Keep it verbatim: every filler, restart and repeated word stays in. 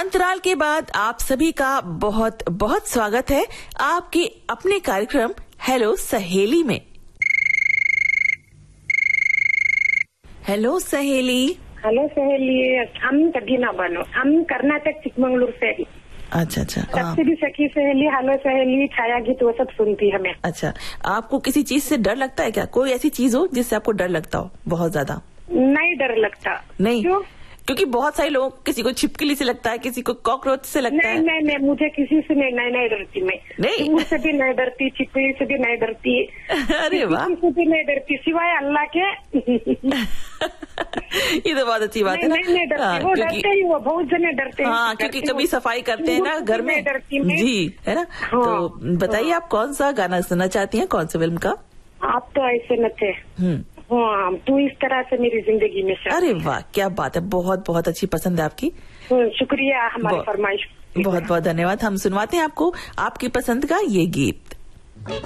अंतराल के बाद आप सभी का बहुत बहुत स्वागत है आपके अपने कार्यक्रम हेलो सहेली में। हेलो सहेली। हेलो सहेली, हम कभी ना बनो, हम कर्नाटक चिकमंगलुरु से। अच्छा अच्छा। सबसे भी सखी सहेली, हेलो सहेली, छाया गीत वो सब सुनती हमें। अच्छा, आपको किसी चीज से डर लगता है क्या? कोई ऐसी चीज हो जिससे आपको डर लगता हो बहुत ज्यादा? नहीं डर लगता। नहीं? क्यों? क्योंकि बहुत सारे लोग, किसी को छिपकली से लगता है, किसी को कॉकरोच से लगता नहीं, है। नहीं नहीं, मुझे किसी से नहीं नहीं, नहीं डरती मैं। नहीं? चूहे से भी नहीं डरती, छिपकली से भी नहीं डरती। अरे वाह, किसी से भी नहीं डरती सिवाय अल्लाह के। ये तो बहुत अच्छी बात है ना। नहीं नहीं डरती। हाँ, वो क्योंकि- डरते ही, वो बहुत जने डरते हैं। हाँ, क्योंकि कभी सफाई करते हैं ना घर में। डरती मैं। जी, है ना। हाँ, तो बताइए, आप कौन सा गाना सुनना चाहती हैं, कौन सी फिल्म का? आप तो ऐसे न थे। हम्म। हाँ, तू इस तरह से मेरी जिंदगी में। अरे वाह, क्या बात है, बहुत बहुत अच्छी पसंद है आपकी। शुक्रिया हमारी फरमाइश। बहुत बहुत धन्यवाद। हम सुनवाते हैं आपको आपकी पसंद का ये गीत।